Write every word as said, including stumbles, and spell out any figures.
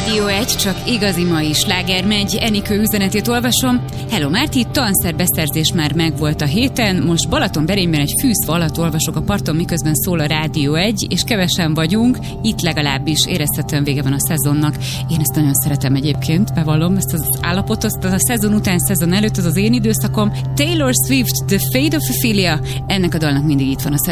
Rádió egy, csak igazi mai sláger megy. Enikő üzenetét olvasom. Hello Márti, tanszerbeszerzés már megvolt a héten, most Balatonberényben egy fűzfa alatt olvasok a parton, miközben szól a Rádió egy, és kevesen vagyunk, itt legalábbis érezhetően vége van a szezonnak. Én ezt nagyon szeretem egyébként, bevallom, ezt az állapotot, az a szezon után, szezon előtt, az az én időszakom. Taylor Swift, The Fate of Ophelia, ennek a dalnak mindig itt van a